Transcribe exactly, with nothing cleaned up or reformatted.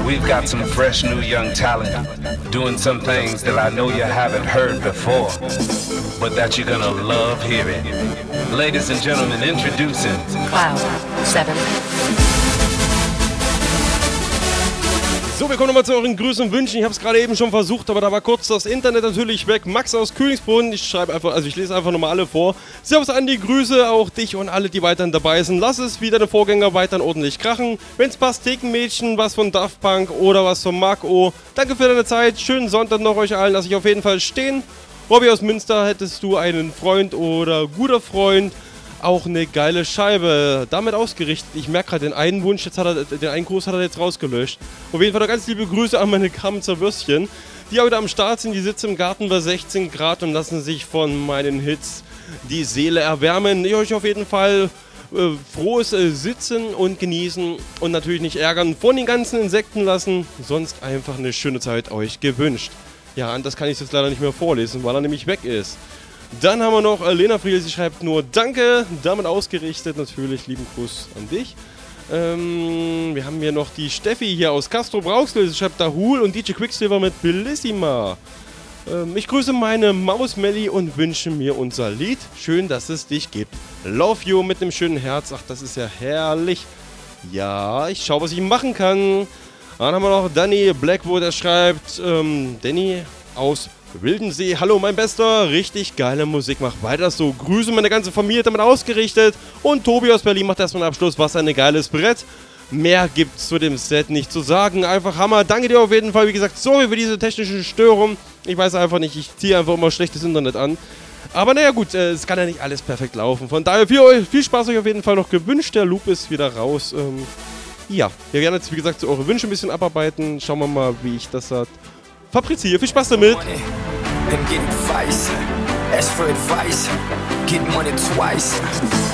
we've got some fresh new young talent doing some things that I know you haven't heard before, but that you're gonna love hearing. Ladies and gentlemen, introducing Cloud seven. So, wir kommen nochmal zu euren Grüßen und Wünschen. Ich habe es gerade eben schon versucht, aber da war kurz das Internet natürlich weg. Max aus Königsbrunn, ich schreibe einfach, also ich lese einfach nochmal alle vor. Servus Andi, Grüße auch dich und alle, die weiterhin dabei sind. Lass es wie deine Vorgänger weiterhin ordentlich krachen. Wenn's passt, Thekenmädchen, was von Daft Punk oder was von Mark O. Danke für deine Zeit, schönen Sonntag noch euch allen, lass ich auf jeden Fall stehen. Robby aus Münster, hättest du einen Freund oder guter Freund, auch eine geile Scheibe, damit ausgerichtet. Ich merke gerade den einen Wunsch, jetzt hat er, den einen Gruß hat er jetzt rausgelöscht. Auf jeden Fall noch ganz liebe Grüße an meine Kramzer Würstchen, die heute am Start sind. Die sitzen im Garten bei sechzehn Grad und lassen sich von meinen Hits die Seele erwärmen. Ich euch auf jeden Fall äh, frohes äh, Sitzen und Genießen und natürlich nicht ärgern von den ganzen Insekten lassen. Sonst einfach eine schöne Zeit euch gewünscht. Ja, und das kann ich jetzt leider nicht mehr vorlesen, weil er nämlich weg ist. Dann haben wir noch äh, Lena Friel, sie schreibt nur Danke, damit ausgerichtet natürlich, lieben Gruß an dich. Ähm, wir haben hier noch die Steffi hier aus Castro Brauxel, sie schreibt Dahul und D J Quicksilver mit Bellissima. Ähm, ich grüße meine Maus Melli und wünsche mir unser Lied. Schön, dass es dich gibt. Love you mit einem schönen Herz, ach das ist ja herrlich. Ja, ich schau, was ich machen kann. Dann haben wir noch Danny Blackwood, der schreibt, ähm, Danny aus Wildensee, hallo mein Bester, richtig geile Musik, mach weiter so. Grüße meine ganze Familie damit ausgerichtet. Und Tobi aus Berlin macht erstmal einen Abschluss, was ein geiles Brett. Mehr gibt's zu dem Set nicht zu sagen, einfach Hammer. Danke dir auf jeden Fall, wie gesagt, sorry für diese technischen Störungen. Ich weiß einfach nicht, ich ziehe einfach immer schlechtes Internet an. Aber naja gut, äh, es kann ja nicht alles perfekt laufen. Von daher viel, viel Spaß euch auf jeden Fall noch gewünscht. Der Loop ist wieder raus. Ähm, ja, wir werden jetzt wie gesagt eure Wünsche ein bisschen abarbeiten. Schauen wir mal, wie ich das hat. Fabriziere, viel Spaß damit. And get advice, ask for advice, get money twice.